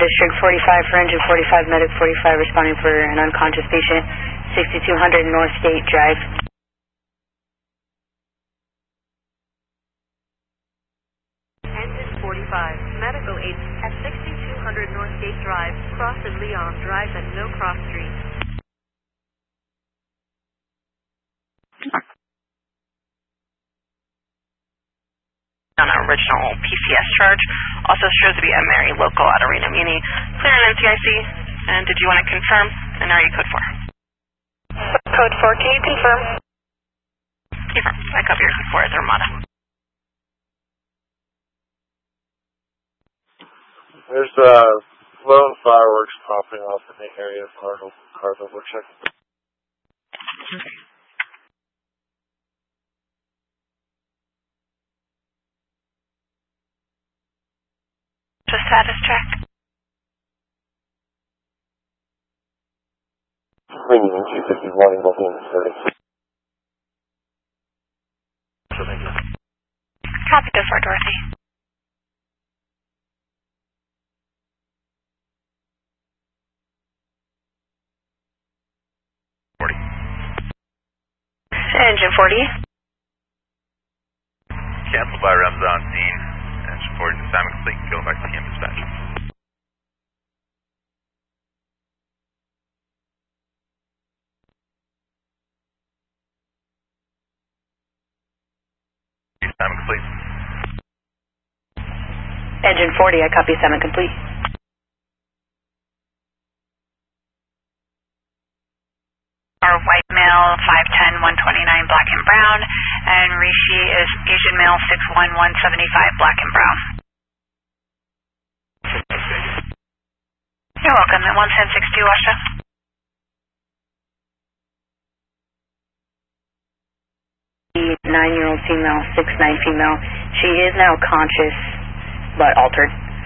District 45 for engine 45, medic 45 responding for an unconscious patient, 6200 North State Drive. Engine 45, medical aid at 6200 North State Drive, crosses Leon Drive and No Cross Street. On our original PCS charge. Also shows to be a Mary local at Arena Muni. Clear in NCIC. And did you want to confirm? And are you code 4? Code 4, can you confirm? Confirm. I copy your code 4 as Armada. There's lone fireworks popping off in the area of Cardinal. We're checking. Just status check. Ringing 251 in Buffalo, 30. Copy this for Dorothy. Engine 40. Cancel by REMS on scene. Engine 40 to Simon Complete. Go back to TM dispatch. Simon Complete. Engine 40, I copy 7 complete. Our white male 5'10", 129, black and brown, and Rishi is Asian male 6'1", 175, black and brown. You're welcome. At 11062, Asha. The 9-year-old female, 6'9" female. She is now conscious, but altered.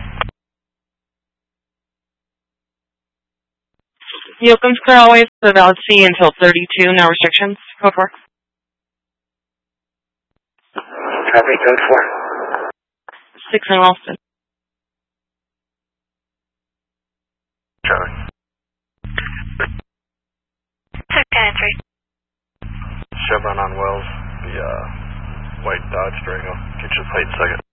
Yoakum's clear always, the valid C until 32, no restrictions. Code 4. Copy, code 4. 6 in Ralston. Charlie. 610-3. Chevron on Wells, the white Dodge Durango. Get your plate second.